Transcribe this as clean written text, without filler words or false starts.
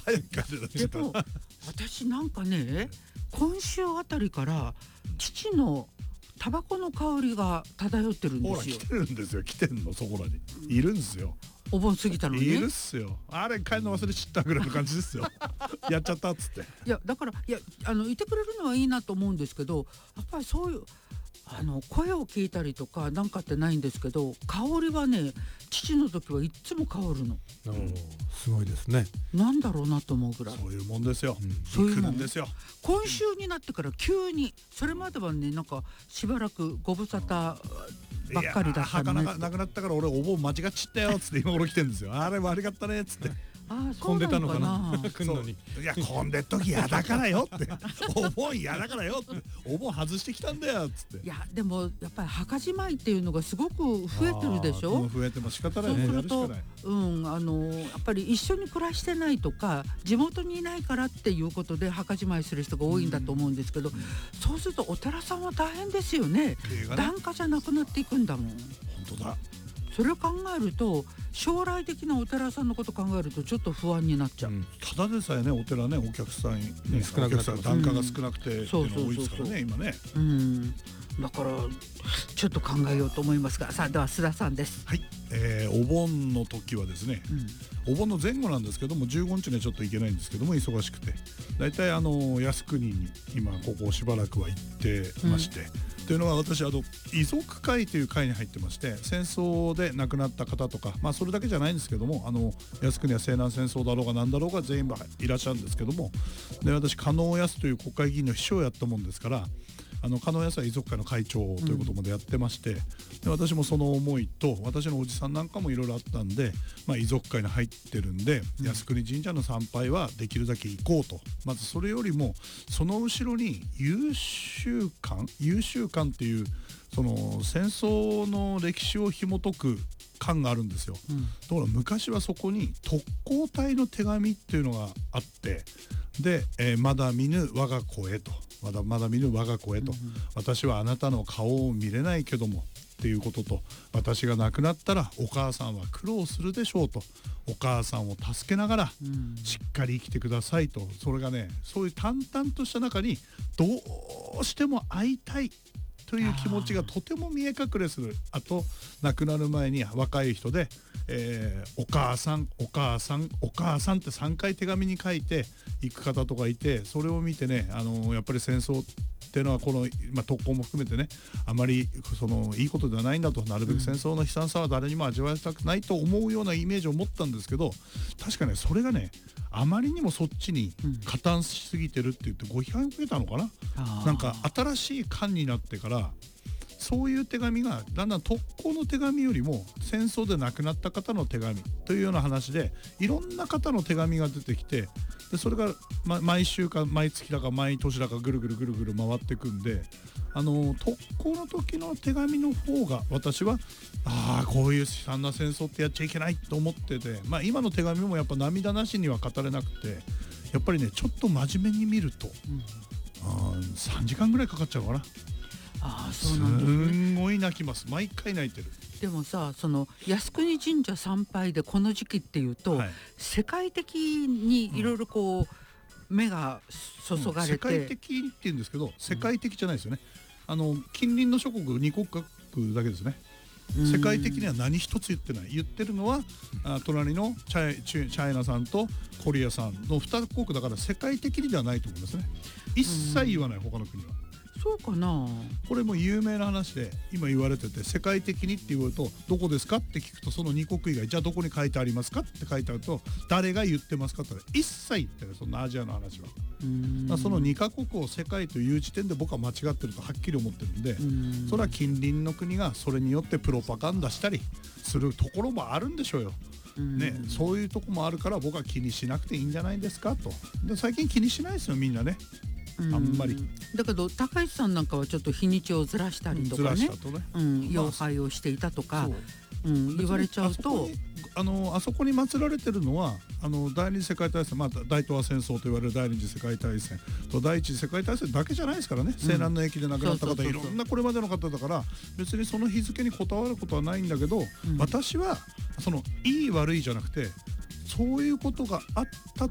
早く帰ってたでも私なんかね、今週あたりから父のタバコの香りが漂ってるんですよ。 ほら来てるんですよ、来てんの、そこらにいるんですよ。 お盆過ぎたのに。 いるっすよ。あれ帰るの忘れちったぐらいの感じですよやっちゃったっつって。 いやだからいてくれるのはいいなと思うんですけど、やっぱりそういう声を聞いたりとかなんかってないんですけど、香りはね、父の時はいっつも香るの。 すごいですね。 なんだろうなと思うぐらい。 そういうもんですよ、 そういうもん来るんですよ。 今週になってから急に、それまではね、なんかしばらくご無沙汰ばっかりだったのね。 墓なくなったから俺お盆間違っちったよっつって今頃来てんですよ。あれ悪かったねっつってああ、そ混んでたうなのかのかなな。 来んのに。 いや混んでっ時嫌だからよってお盆嫌だからよって、お盆外してきたんだよっつって。 いやでもやっぱり墓じまいっていうのがすごく増えてるでしょ。 増えても仕方なそいうね。 するとやるしかない。 やっぱり一緒に暮らしてないとか地元にいないからっていうことで墓じまいする人が多いんだと思うんですけど、そうするとお寺さんは大変ですよね。 経営がね檀家じゃなくなっていくんだもん。 本当だ。 それを考えると将来的なお寺さんのこと考えるとちょっと不安になっちゃう。 ただでさえね、お寺ね、お客さん、ね、 少なくなってます。 檀家が少なくてっていうのが多いですからね、今ね。 だからちょっと考えようと思いますが、さあでは須田さんです。 はい、お盆の時はですね、お盆の前後なんですけども、15日にはちょっと行けないんですけども、忙しくてだいたい靖国に今ここしばらくは行ってまして、というのは私遺族会という会に入ってまして、戦争で亡くなった方とか、それだけじゃないんですけども、靖国は西南戦争だろうが何だろうが全員いらっしゃるんですけども、で私加納靖という国会議員の秘書をやったもんですから、加納靖は遺族会の会長ということまでやってまして、で私もその思いと私のおじさんなんかもいろいろあったんで、遺族会に入ってるんで、靖国神社の参拝はできるだけ行こうと。まずそれよりもその後ろに優秀館っていうその戦争の歴史を紐解く館があるんですよ。だから昔はそこに特攻隊の手紙っていうのがあって、で、まだ見ぬ我が子へと、まだ見ぬ我が子へと、私はあなたの顔を見れないけどもっていうことと、私が亡くなったらお母さんは苦労するでしょうと、お母さんを助けながらしっかり生きてくださいと。それがね、そういう淡々とした中にどうしても会いたいという気持ちがとても見え隠れする。あと亡くなる前に若い人で、お母さんお母さんお母さんって3回手紙に書いていく方とかいて、それを見てね、やっぱり戦争っていうのはこの、特攻も含めてね、あまりいいことではないんだと。なるべく戦争の悲惨さは誰にも味わいたくないと思うようなイメージを持ったんですけど、確かねそれがねあまりにもそっちに加担しすぎてるって言ってご批判を受けたのかな。なんか新しい官になってからそういう手紙がだんだん特攻の手紙よりも戦争で亡くなった方の手紙というような話で、いろんな方の手紙が出てきて、でそれが、毎週か毎月だか毎年だかぐるぐる回っていくんで、特攻の時の手紙の方が私はこういう悲惨な戦争ってやっちゃいけないと思ってて、今の手紙もやっぱ涙なしには語れなくて、やっぱりねちょっと真面目に見ると、3時間ぐらいかかっちゃうかな。 そうなんですね。 すんごい泣きます。毎回泣いてる。 でもさ、その靖国神社参拝でこの時期っていうと、世界的にいろいろこう、目が注がれて、 世界的って言うんですけど、世界的じゃないですよね。近隣の諸国2国だけですね。世界的には何一つ言ってない。言ってるのは隣のチャイナさんとコリアさんの2国だから、世界的にではないと思いますね。一切言わない、他の国は。 そうかな。 これも有名な話で今言われてて、世界的にって言うとどこですかって聞くと、その2国以外じゃあどこに書いてありますかって書いてあると、誰が言ってますかって言ったら一切言ってない。そんなアジアの話は。その2カ国を世界という時点で僕は間違ってるとはっきり思ってるんで、それは近隣の国がそれによってプロパガンダしたりするところもあるんでしょうよ。そういうとこもあるから僕は気にしなくていいんじゃないですかと。で最近気にしないですよみんなね。あんまり。 だけど高市さんなんかはちょっと日にちをずらしたりとかね、妖怪をしていたとか、言われちゃうと、 あそこに祀られてるのは第二次世界大戦、大東亜戦争と言われる第二次世界大戦と第一次世界大戦だけじゃないですからね。西南の駅で亡くなった方いろんなこれまでの方だから、別にその日付にこだわることはないんだけど、私はそのいい悪いじゃなくて、そういうことがあった